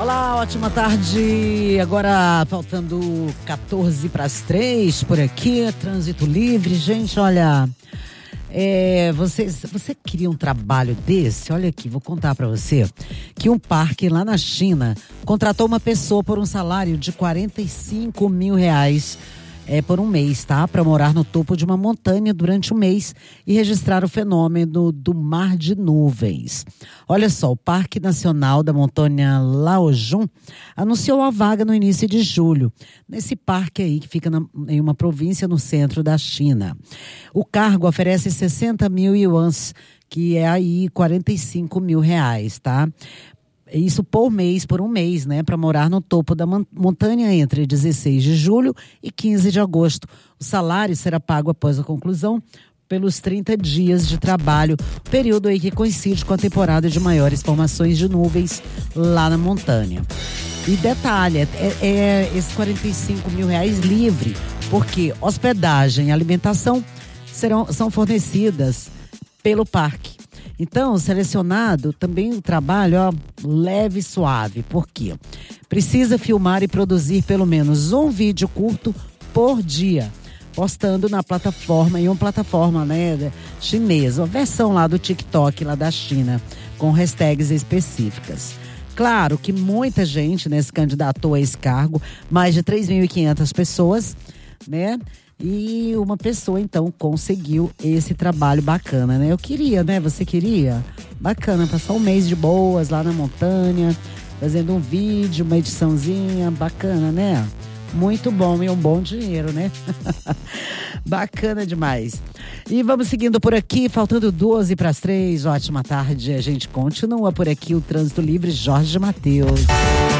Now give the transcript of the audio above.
Olá, ótima tarde. Agora faltando 14 para as 3 por aqui, trânsito livre. Gente, olha, você queria um trabalho desse? Olha aqui, vou contar para você que um parque lá na China contratou uma pessoa por um salário de R$45 mil por um mês, tá? Para morar no topo de uma montanha durante um mês e registrar o fenômeno do mar de nuvens. Olha só, o Parque Nacional da Montanha Laojun anunciou a vaga no início de julho, nesse parque aí que fica em uma província no centro da China. O cargo oferece 60 mil yuans, que é aí R$45 mil, tá? Isso por mês, por um mês, né? Para morar no topo da montanha entre 16 de julho e 15 de agosto. O salário será pago após a conclusão pelos 30 dias de trabalho, período aí que coincide com a temporada de maiores formações de nuvens lá na montanha. E detalhe, esses R$45 mil livre, porque hospedagem e alimentação são fornecidas pelo parque. Então, selecionado também o trabalho leve e suave. Por quê? Precisa filmar e produzir pelo menos um vídeo curto por dia, postando na plataforma, em uma plataforma, né, chinesa, uma versão lá do TikTok, lá da China, com hashtags específicas. Claro que muita gente, né, se candidatou a esse cargo, mais de 3.500 pessoas, né? E uma pessoa, então, conseguiu esse trabalho bacana, né? Eu queria, né? Você queria? Bacana, passar um mês de boas lá na montanha, fazendo um vídeo, uma ediçãozinha, bacana, né? Muito bom e um bom dinheiro, né? Bacana demais. E vamos seguindo por aqui, faltando 12 para as 3. Ótima tarde, a gente continua por aqui, o Trânsito Livre, Jorge Mateus.